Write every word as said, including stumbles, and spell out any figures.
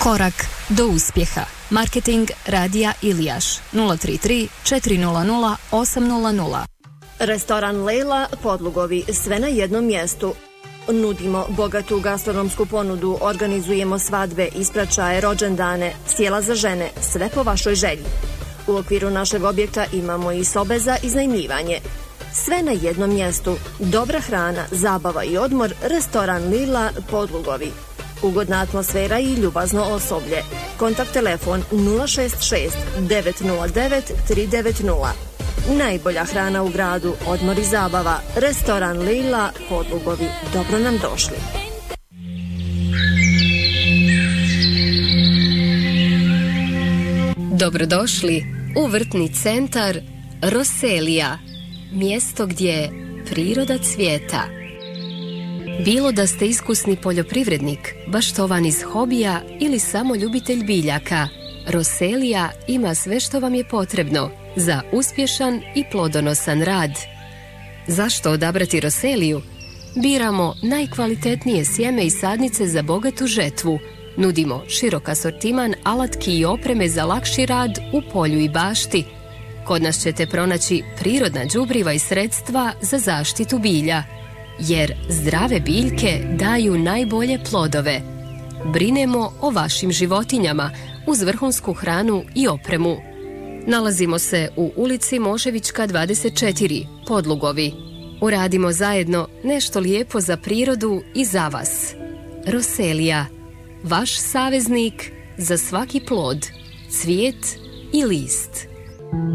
Korak do uspjeha. Marketing Radija Ilijaš nula tri tri četiri nula nula osam nula nula. Restoran Lejla Podlugovi, sve na jednom mjestu. Nudimo bogatu gastronomsku ponudu, organizujemo svadbe, ispraćaje, rođendane, sjela za žene, sve po vašoj želji. U okviru našeg objekta imamo i sobe za iznajmljivanje. Sve na jednom mjestu. Dobra hrana, zabava i odmor. Restoran Lila Podlugovi. Ugodna atmosfera i ljubazno osoblje. Kontakt telefon nula šest šest devet nula devet tri devet nula. Najbolja hrana u gradu, odmor i zabava. Restoran Lila Podlugovi. Dobro nam došli. Dobrodošli u vrtni centar Roselija, mjesto gdje priroda cvijeta. Bilo da ste iskusni poljoprivrednik, baštovan iz hobija ili samo ljubitelj biljaka, Roselija ima sve što vam je potrebno za uspješan i plodonosan rad. Zašto odabrati Roseliju? Biramo najkvalitetnije sjeme i sadnice za bogatu žetvu. Nudimo širok asortiman alatki i opreme za lakši rad u polju i bašti. Kod nas ćete pronaći prirodna đubriva i sredstva za zaštitu bilja, jer zdrave biljke daju najbolje plodove. Brinemo o vašim životinjama uz vrhunsku hranu i opremu. Nalazimo se u ulici Moševićka dvadeset četiri, Podlugovi. Uradimo zajedno nešto lijepo za prirodu i za vas. Roselija, vaš saveznik za svaki plod, cvijet i list.